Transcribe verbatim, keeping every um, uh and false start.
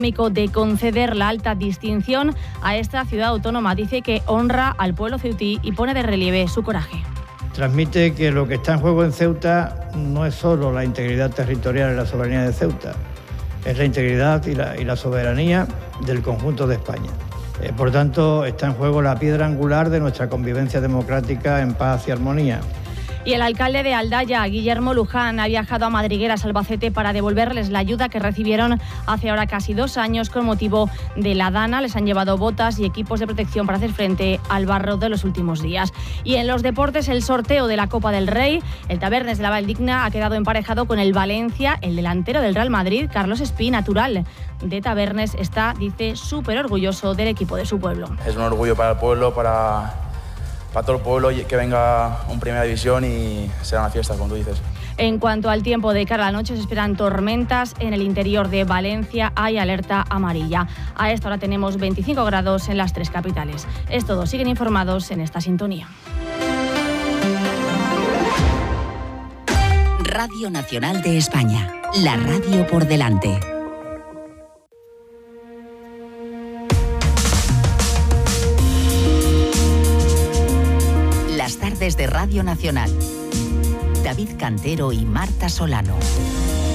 de conceder la alta distinción a esta ciudad autónoma. Dice que honra al pueblo ceutí y pone de relieve su coraje. Transmite que lo que está en juego en Ceuta no es solo la integridad territorial y la soberanía de Ceuta, es la integridad y la, y la soberanía del conjunto de España. Eh, por tanto, está en juego la piedra angular de nuestra convivencia democrática en paz y armonía. Y el alcalde de Aldaya, Guillermo Luján, ha viajado a Madrigueras, Albacete, para devolverles la ayuda que recibieron hace ahora casi dos años con motivo de la Dana. Les han llevado botas y equipos de protección para hacer frente al barro de los últimos días. Y en los deportes, el sorteo de la Copa del Rey. El Tabernes de la Valdigna ha quedado emparejado con el Valencia. El delantero del Real Madrid, Carlos Espí, natural de Tabernes, está, dice, súper orgulloso del equipo de su pueblo. Es un orgullo para el pueblo, para... para todo el pueblo, que venga un Primera División y será una fiesta, como tú dices. En cuanto al tiempo de cara a la noche, se esperan tormentas en el interior de Valencia. Hay alerta amarilla. A esta hora tenemos veinticinco grados en las tres capitales. Es todo. Siguen informados en esta sintonía. Radio Nacional de España. La radio por delante. Las tardes de Radio Nacional. David Cantero y Marta Solano.